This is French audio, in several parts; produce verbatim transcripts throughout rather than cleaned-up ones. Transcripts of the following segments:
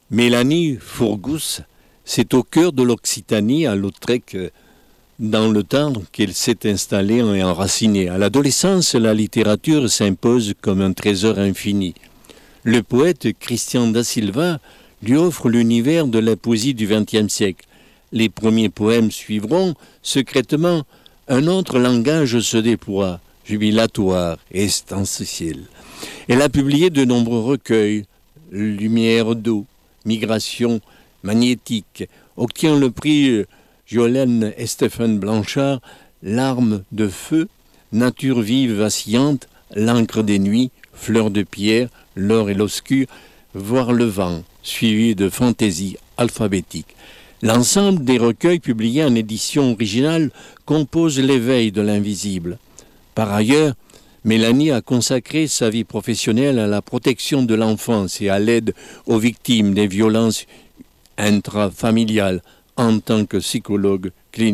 Mélanie Fourgousse, c'est au cœur de l'Occitanie, à Lautrec, dans le temps qu'elle s'est installée et enracinée. À l'adolescence, la littérature s'impose comme un trésor infini. Le poète Christian da Silva lui offre l'univers de la poésie du vingtième siècle. Les premiers poèmes suivront. Secrètement, un autre langage se déploie, jubilatoire et estanciel. Elle a publié de nombreux recueils, Lumière d'eau, Migration magnétique, obtient le prix Jolène et Stéphane Blanchard, Larmes de feu, Nature vive vacillante, L'encre des nuits, Fleurs de pierre, L'or et l'obscur, Voir le vent, suivi de fantaisie alphabétique. L'ensemble des recueils publiés en édition originale compose l'éveil de l'invisible. Par ailleurs, Mélanie a consacré sa vie professionnelle à la protection de l'enfance et à l'aide aux victimes des violences intrafamiliales en tant que psychologue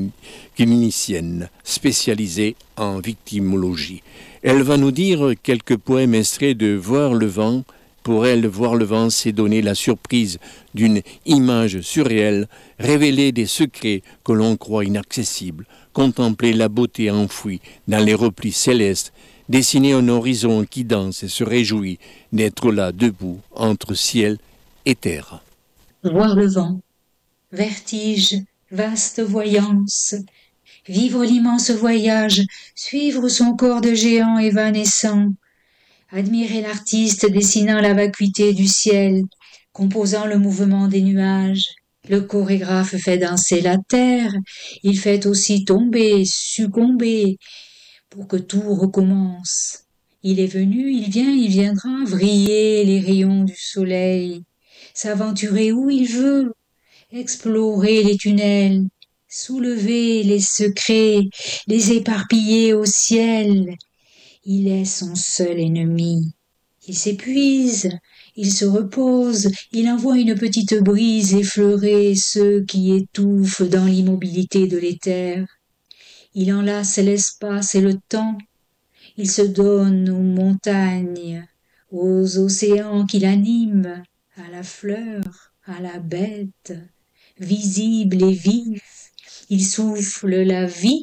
clinicienne spécialisée en victimologie. Elle va nous dire quelques poèmes extraits de Voir le vent. Pour elle, voir le vent, c'est donner la surprise d'une image surréelle, révéler des secrets que l'on croit inaccessibles, contempler la beauté enfouie dans les replis célestes, dessiner un horizon qui danse et se réjouit d'être là debout entre ciel et terre. Voir le vent, vertige, vaste voyance, vivre l'immense voyage, suivre son corps de géant évanescent, admirer l'artiste dessinant la vacuité du ciel, composant le mouvement des nuages. Le chorégraphe fait danser la terre, il fait aussi tomber, succomber, pour que tout recommence. Il est venu, il vient, il viendra vriller les rayons du soleil, s'aventurer où il veut, explorer les tunnels, soulever les secrets, les éparpiller au ciel. Il est son seul ennemi. Il s'épuise, il se repose, il envoie une petite brise effleurer ceux qui étouffent dans l'immobilité de l'éther. Il enlace l'espace et le temps, il se donne aux montagnes, aux océans qui l'animent, à la fleur, à la bête, visible et vif, il souffle la vie.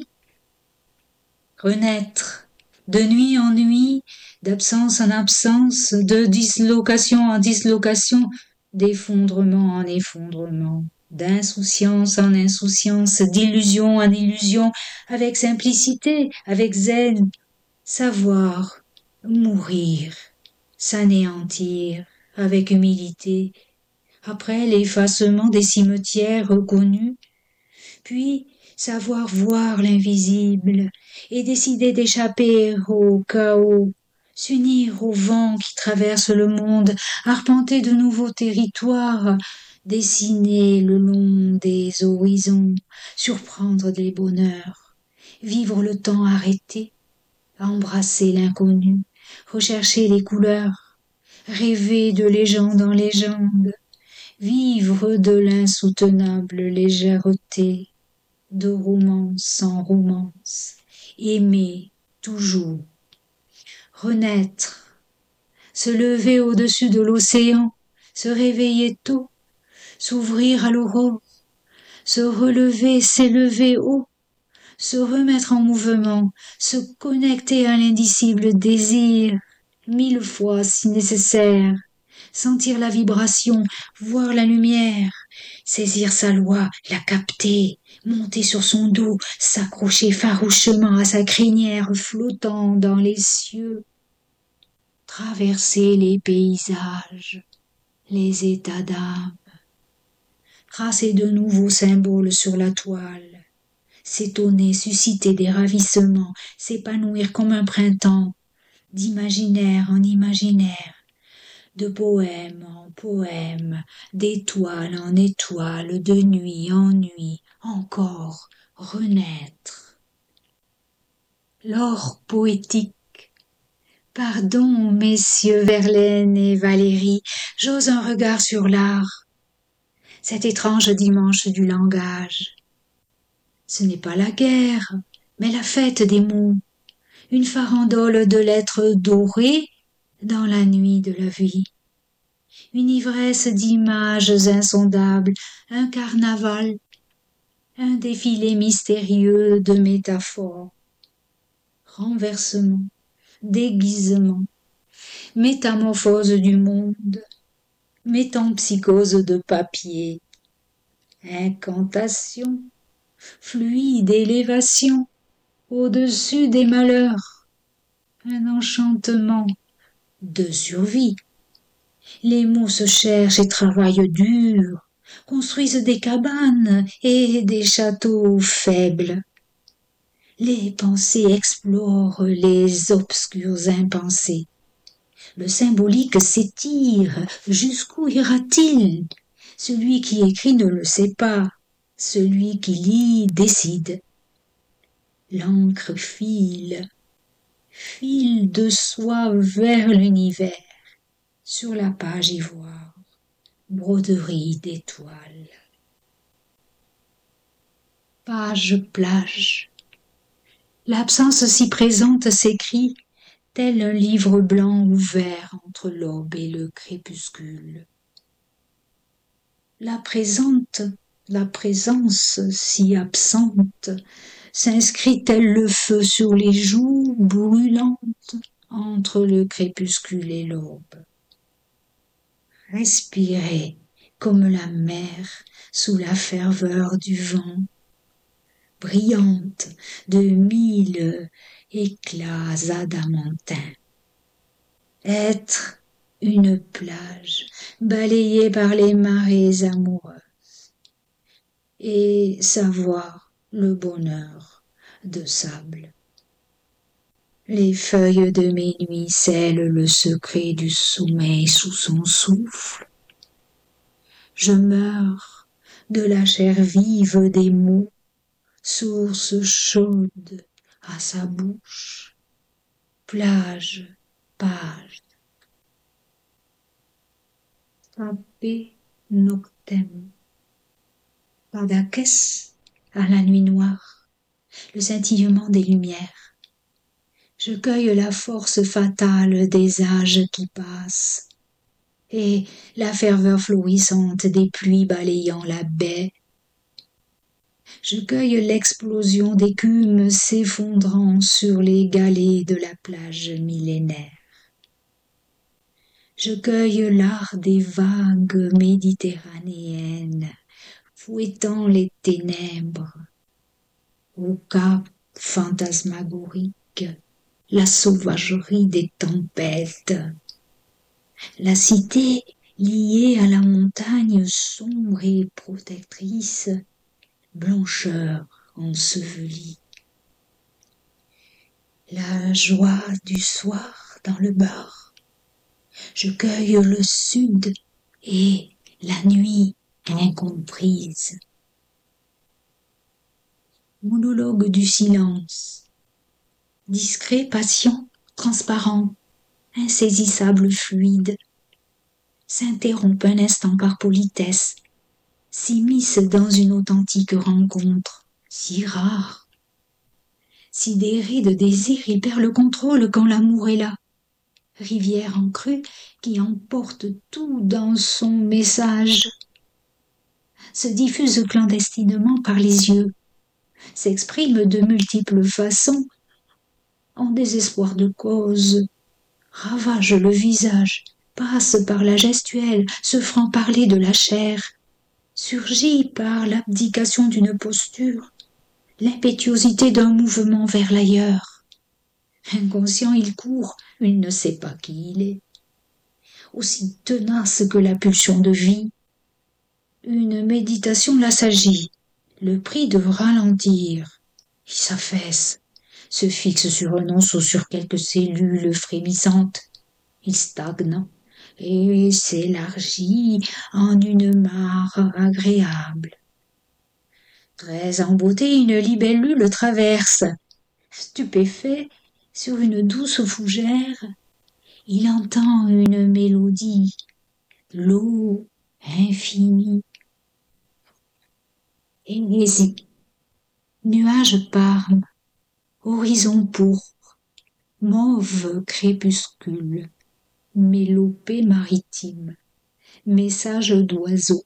Renaître, de nuit en nuit, d'absence en absence, de dislocation en dislocation, d'effondrement en effondrement, d'insouciance en insouciance, d'illusion en illusion, avec simplicité, avec zen, savoir, mourir, s'anéantir, avec humilité, après l'effacement des cimetières reconnus, puis savoir voir l'invisible et décider d'échapper au chaos, s'unir au vent qui traverse le monde, arpenter de nouveaux territoires, dessiner le long des horizons, surprendre des bonheurs, vivre le temps arrêté, embrasser l'inconnu, rechercher les couleurs, rêver de légende en légende, vivre de l'insoutenable légèreté, de romance en romance, aimer toujours, renaître, se lever au-dessus de l'océan, se réveiller tôt, s'ouvrir à l'aurore, se relever, s'élever haut, se remettre en mouvement, se connecter à l'indicible désir, mille fois si nécessaire, sentir la vibration, voir la lumière, saisir sa loi, la capter, monter sur son dos, s'accrocher farouchement à sa crinière flottant dans les cieux, traverser les paysages, les états d'âme, tracer de nouveaux symboles sur la toile, s'étonner, susciter des ravissements, s'épanouir comme un printemps, d'imaginaire en imaginaire, de poème en poème, d'étoile en étoile, de nuit en nuit, encore renaître. L'or poétique. Pardon, messieurs Verlaine et Valéry, j'ose un regard sur l'art, cet étrange dimanche du langage. Ce n'est pas la guerre, mais la fête des mots, une farandole de lettres dorées dans la nuit de la vie. une ivresse d'images insondables, un carnaval, un défilé mystérieux de métaphores, renversement, déguisement, métamorphose du monde, métampsychose de papier, incantation, fluide élévation, au-dessus des malheurs, un enchantement de survie. Les mots se cherchent et travaillent dur, construisent des cabanes et des châteaux faibles. Les pensées explorent les obscurs impensés. Le symbolique s'étire. Jusqu'où ira-t-il? Celui qui écrit ne le sait pas. Celui qui lit décide. L'encre file, file de soi vers l'univers. Sur la page ivoire, broderie d'étoiles. Page plage. L'absence si présente s'écrit, tel un livre blanc ouvert entre l'aube et le crépuscule. La présente, la présence si absente, s'inscrit tel le feu sur les joues brûlantes entre le crépuscule et l'aube. Respirez comme la mer sous la ferveur du vent, brillante de mille éclats adamantins. Être une plage balayée par les marées amoureuses et savoir le bonheur de sable. Les feuilles de mes nuits scellent le secret du sommeil sous son souffle. Je meurs de la chair vive des mots, source chaude à sa bouche, plage, page. Tape noctem. Pardaques à la nuit noire, le scintillement des lumières. Je cueille la force fatale des âges qui passent et la ferveur florissante des pluies balayant la baie. Je cueille l'explosion d'écume s'effondrant sur les galets de la plage millénaire. Je cueille l'art des vagues méditerranéennes, fouettant les ténèbres. Au cap fantasmagorique, la sauvagerie des tempêtes. La cité liée à la montagne sombre et protectrice, blancheur ensevelie. La joie du soir dans le bar. Je cueille le sud et la nuit incomprise. Monologue du silence. Discret, patient, transparent, insaisissable, fluide, s'interrompt un instant par politesse, s'immisce dans une authentique rencontre, si rare. Sidéré de désir, il perd le contrôle quand l'amour est là. Rivière en crue qui emporte tout dans son message. Se diffuse clandestinement par les yeux, s'exprime de multiples façons, en désespoir de cause, ravage le visage, passe par la gestuelle, se franc-parler de la chair, surgit par l'abdication d'une posture, l'impétuosité d'un mouvement vers l'ailleurs. Inconscient, il court, il ne sait pas qui il est. Aussi tenace que la pulsion de vie. Une méditation l'assagit, le prie de ralentir. Il s'affaisse, se fixe sur un os ou sur quelques cellules frémissantes. Il stagne et s'élargit en une mare agréable. Très embouté, une libellule le traverse. Stupéfait, sur une douce fougère, il entend une mélodie, l'eau infinie. Et les nuages parment, horizon pourpre, mauve crépuscule, mélopée maritime. message d'oiseau.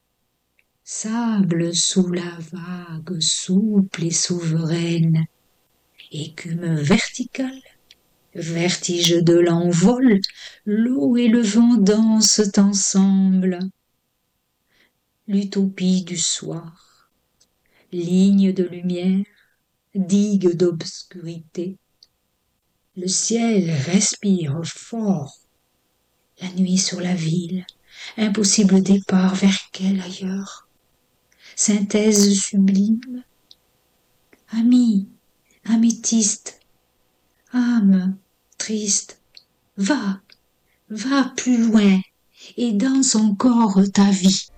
Sable sous la vague souple et souveraine, écume verticale, vertige de l'envol, l'eau et le vent dansent ensemble. L'utopie du soir, ligne de lumière, digue d'obscurité. Le ciel respire fort, la nuit sur la ville, impossible départ vers quel ailleurs? Synthèse sublime, ami, améthyste, âme triste, va, va plus loin et danse encore ta vie.